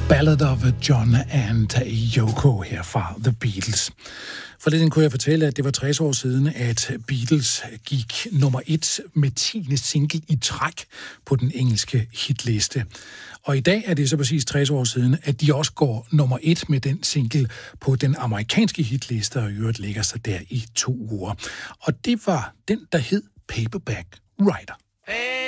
Ballad of John and Yoko her fra The Beatles. Forleden kunne jeg fortælle, at det var 60 år siden, at Beatles gik nummer 1 med 10. single i træk på den engelske hitliste. Og i dag er det så præcis 60 år siden, at de også går nummer 1 med den single på den amerikanske hitliste, og i øvrigt ligger sig der i 2 uger. Og det var den, der hed Paperback Writer. Hey!